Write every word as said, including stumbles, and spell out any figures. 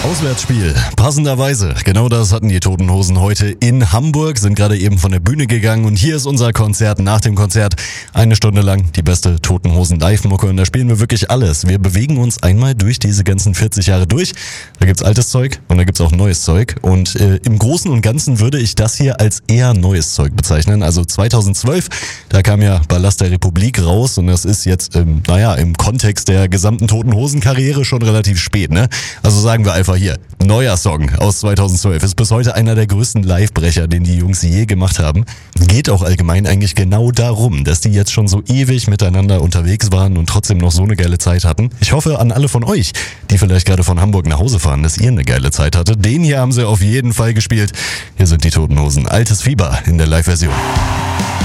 Auswärtsspiel. Passenderweise. Genau das hatten die Toten Hosen heute in Hamburg, sind gerade eben von der Bühne gegangen und hier ist unser Konzert nach dem Konzert. Eine Stunde lang die beste Toten Hosen Live-Mucke und da spielen wir wirklich alles. Wir bewegen uns einmal durch diese ganzen vierzig Jahre durch. Da gibt's altes Zeug und da gibt's auch neues Zeug und äh, im Großen und Ganzen würde ich das hier als eher neues Zeug bezeichnen. Also zweitausendzwölf, da kam ja Ballast der Republik raus und das ist jetzt, ähm, naja, im Kontext der gesamten Toten Hosen Karriere schon relativ spät, ne? Also sagen wir einfach hier, neuer Song aus zweitausendzwölf ist bis heute einer der größten Livebrecher, den die Jungs je gemacht haben. Geht auch allgemein eigentlich genau darum, dass die jetzt schon so ewig miteinander unterwegs waren und trotzdem noch so eine geile Zeit hatten. Ich hoffe an alle von euch, die vielleicht gerade von Hamburg nach Hause fahren, dass ihr eine geile Zeit hattet. Den hier haben sie auf jeden Fall gespielt. Hier sind die Toten Hosen. Altes Fieber in der Live-Version.